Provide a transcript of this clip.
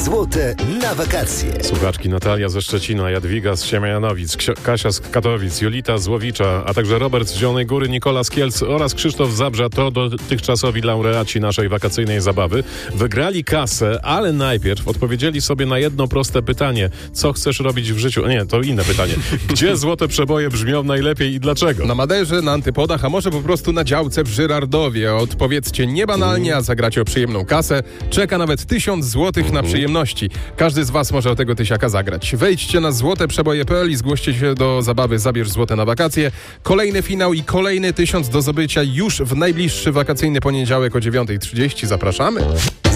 Złote na wakacje. Słuchaczki Natalia ze Szczecina, Jadwiga z Siemianowic, Kasia z Katowic, Jolita z Łowicza, a także Robert z Zielonej Góry, Nikola z Kielc oraz Krzysztof z Zabrza to dotychczasowi laureaci naszej wakacyjnej zabawy. Wygrali kasę, ale najpierw odpowiedzieli sobie na jedno proste pytanie. Co chcesz robić w życiu? Nie, to inne pytanie. Gdzie złote przeboje brzmią najlepiej i dlaczego? Na Maderze, na Antypodach, a może po prostu na działce w Żyrardowie. Odpowiedzcie niebanalnie, a zagracie o przyjemną kasę. Czeka nawet 1000 złotych na przyjemności. Każdy z was może o tego tysiaka zagrać. Wejdźcie na złoteprzeboje.pl i zgłoście się do zabawy Zabierz złote na wakacje. Kolejny finał i kolejny 1000 do zdobycia już w najbliższy wakacyjny poniedziałek o 9:30. Zapraszamy.